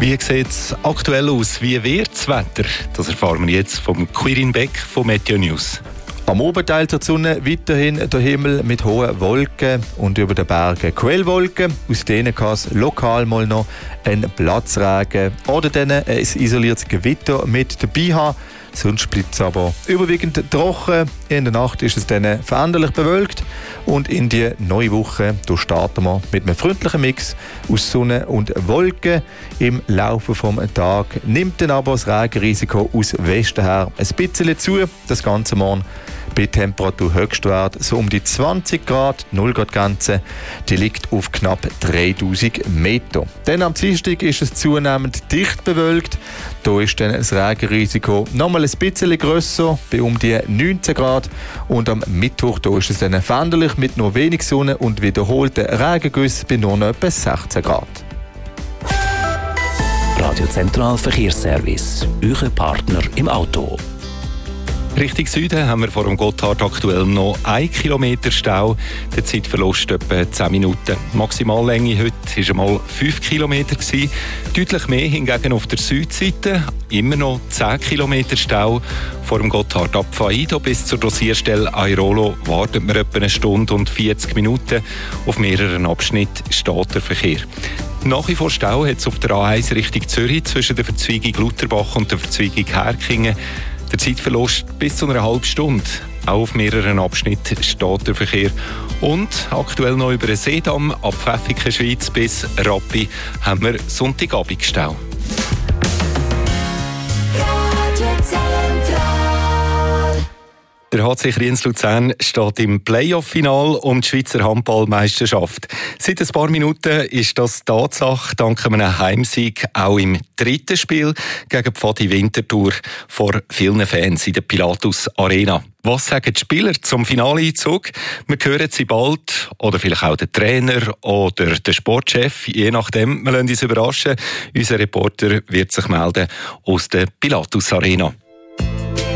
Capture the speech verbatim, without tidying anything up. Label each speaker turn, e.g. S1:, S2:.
S1: Wie sieht es aktuell aus? Wie wird das Wetter? Das erfahren wir jetzt vom Quirin Beck von Meteo News.
S2: Am Oberteil der Sonne weiterhin der Himmel mit hohen Wolken und über den Bergen Quellwolken. Aus denen kann es lokal mal noch einen Platzregen oder dann ein isoliertes Gewitter mit dabei haben. Sonst bleibt es aber überwiegend trocken. In der Nacht ist es dann veränderlich bewölkt. Und in die neue Woche da starten wir mit einem freundlichen Mix aus Sonne und Wolken. Im Laufe des Tages nimmt dann aber das Regenrisiko aus Westen her ein bisschen zu. Das ganze morgen bei Temperaturhöchstwert so um die zwanzig Grad, null Grad Grenze, die liegt auf knapp dreitausend Meter. Dann am Dienstag ist es zunehmend dicht bewölkt. Da ist dann das Regenrisiko nochmal ein bisschen grösser, bei um die neunzehn Grad. Und am Mittwoch da ist es dann veränderlich mit nur wenig Sonne und wiederholten Regengüssen bei nur noch etwa sechzehn Grad.
S3: Radio Zentral Verkehrsservice, euer Partner im Auto.
S1: Richtung Süden haben wir vor dem Gotthard aktuell noch ein Kilometer Stau. Der Zeitverlust etwa zehn Minuten. Die Maximallänge heute war einmal fünf Kilometer. Deutlich mehr hingegen auf der Südseite. Immer noch zehn Kilometer Stau. Vor dem Gotthard ab Faido bis zur Dosierstelle Airolo wartet man etwa eine Stunde und vierzig Minuten. Auf mehreren Abschnitten steht der Verkehr. Nach wie vor Stau hat es auf der A eins Richtung Zürich zwischen der Verzweigung Lutherbach und der Verzweigung Herkingen. Der Zeitverlust bis zu einer halben Stunde. Auch auf mehreren Abschnitten steht der Verkehr. Und aktuell noch über den Seedamm ab Pfäffiken Schweiz bis Rappi haben wir Sonntagabendstau. Der H C Kriens-Luzern steht im Playoff-Final um die Schweizer Handballmeisterschaft. Seit ein paar Minuten ist das Tatsache dank einem Heimsieg auch im dritten Spiel gegen Pfadi Winterthur vor vielen Fans in der Pilatus Arena. Was sagen die Spieler zum Finaleinzug? Wir hören sie bald, oder vielleicht auch der Trainer oder der Sportchef, je nachdem. Wir lassen uns überraschen. Unser Reporter wird sich melden aus der Pilatus Arena.